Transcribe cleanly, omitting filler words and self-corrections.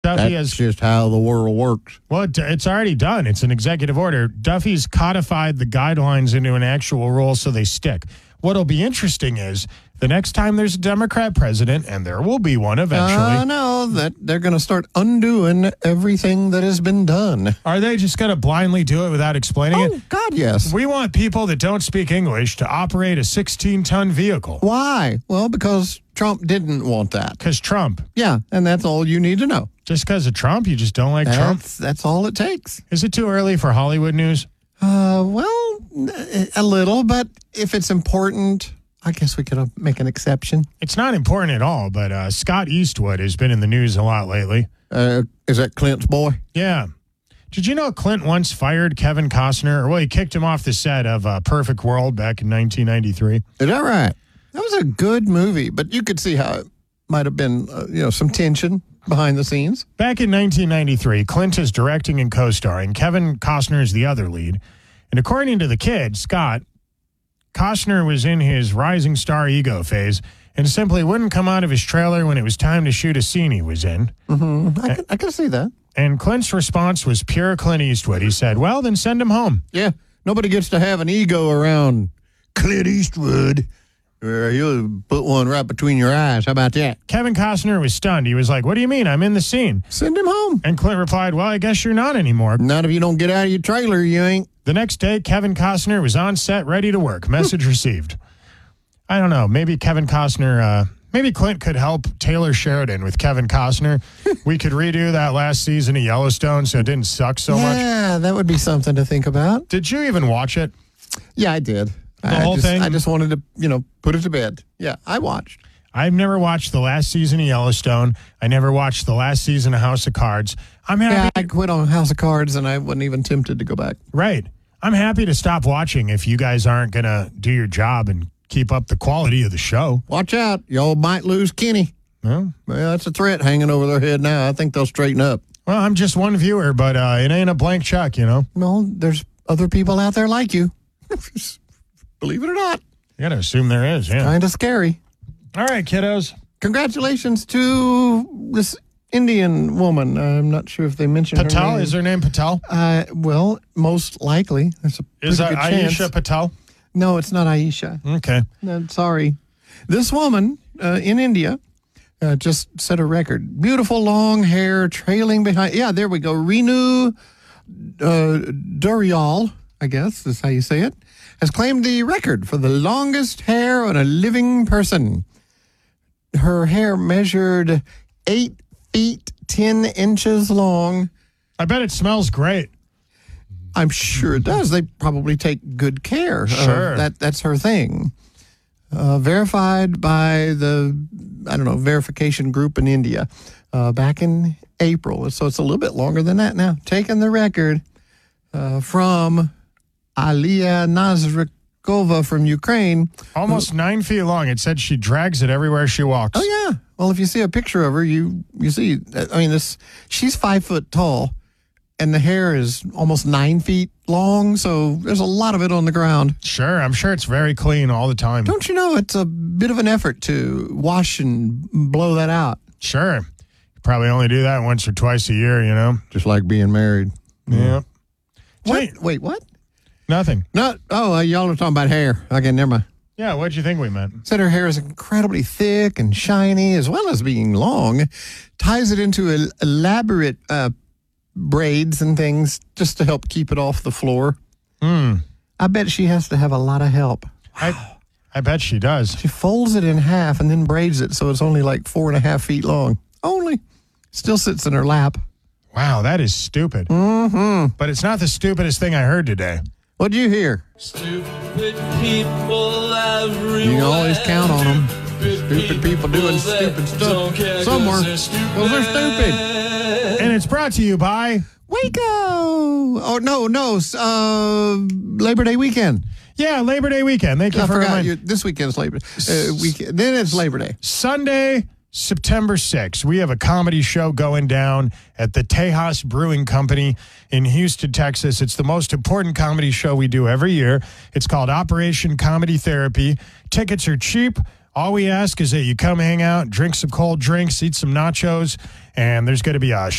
That's just how the world works. Well, it's already done. It's an executive order. Duffy's codified the guidelines into an actual rule so they stick. What'll be interesting is the next time there's a Democrat president, and there will be one eventually. No, that they're going to start undoing everything that has been done. Are they just going to blindly do it without explaining it? Oh, God, yes. We want people that don't speak English to operate a 16-ton vehicle. Why? Well, because Trump didn't want that. Because Trump. Yeah, and that's all you need to know. Just because of Trump? You just don't like Trump? That's all it takes. Is it too early for Hollywood news? Well, a little, but if it's important, I guess we could make an exception. It's not important at all, but Scott Eastwood has been in the news a lot lately. Is that Clint's boy? Yeah. Did you know Clint once fired Kevin Costner? Well, he kicked him off the set of Perfect World back in 1993. Is that right? That was a good movie, but you could see how it might have been, some tension behind the scenes. Back in 1993, Clint is directing and co-starring. Kevin Costner is the other lead. And according to the kid, Scott, Costner was in his rising star ego phase and simply wouldn't come out of his trailer when it was time to shoot a scene he was in. Mm-hmm. I can see that. And Clint's response was pure Clint Eastwood. He said, well, then send him home. Yeah, nobody gets to have an ego around Clint Eastwood. You'll put one right between your eyes. How about that? Kevin Costner was stunned. He was like, what do you mean? I'm in the scene. Send him home. And Clint replied, well, I guess you're not anymore. Not if you don't get out of your trailer, you ain't. The next day, Kevin Costner was on set, ready to work. Message received. I don't know. Maybe Kevin Costner, maybe Clint could help Taylor Sheridan with Kevin Costner. We could redo that last season of Yellowstone so it didn't suck so much. Yeah, that would be something to think about. Did you even watch it? Yeah, I did. The whole thing? I just wanted to, put it to bed. Yeah, I watched. I've never watched the last season of Yellowstone. I never watched the last season of House of Cards. I'm happy. Yeah, I quit on House of Cards, and I wasn't even tempted to go back. Right. I'm happy to stop watching if you guys aren't going to do your job and keep up the quality of the show. Watch out. Y'all might lose Kenny. Well, that's a threat hanging over their head now. I think they'll straighten up. Well, I'm just one viewer, but it ain't a blank check, Well, there's other people out there like you. Believe it or not. You got to assume there is, yeah. Kind of scary. All right, kiddos. Congratulations to this Indian woman. I'm not sure if they mentioned Patel? her name. Is her name Patel? Well, most likely. There's a pretty Is that good chance. Aisha Patel? No, it's not Aisha. Okay. No, sorry. This woman in India just set a record. Beautiful long hair trailing behind. Yeah, there we go. Renu Durial, I guess is how you say it, has claimed the record for the longest hair on a living person. Her hair measured 8 feet 10 inches long. I bet it smells great. I'm sure it does. They probably take good care. Sure. That's her thing. Verified by the, verification group in India back in April. So it's a little bit longer than that now. Taking the record from Alia Nazarikova from Ukraine. Almost 9 feet long. It said she drags it everywhere she walks. Oh, yeah. Well, if you see a picture of her, you see, she's 5 foot tall, and the hair is almost 9 feet long, so there's a lot of it on the ground. Sure. I'm sure it's very clean all the time. Don't you know it's a bit of an effort to wash and blow that out? Sure. You probably only do that once or twice a year, Just like being married. Yeah. Wait, what? Nothing. No. Oh, y'all are talking about hair. Okay, never mind. Yeah, what'd you think we meant? Said her hair is incredibly thick and shiny, as well as being long. Ties it into elaborate braids and things just to help keep it off the floor. I bet she has to have a lot of help. Wow. I bet she does. She folds it in half and then braids it so it's only like 4.5 feet long. Only. Still sits in her lap. Wow, that is stupid. Mm-hmm. But it's not the stupidest thing I heard today. What'd you hear? Stupid people everywhere. You can always count on them. Stupid people doing stupid stuff somewhere because they're stupid. And it's brought to you by Waco. Oh, no. Labor Day weekend. Yeah, Labor Day weekend. Thank you I for forgot reminding. this weekend's Labor Day. Weekend. Then it's Labor Day. Sunday, September 6th, we have a comedy show going down at the Tejas Brewing Company in Houston, Texas. It's the most important comedy show we do every year. It's called Operation Comedy Therapy. Tickets are cheap. All we ask is that you come hang out, drink some cold drinks, eat some nachos, and there's going to be a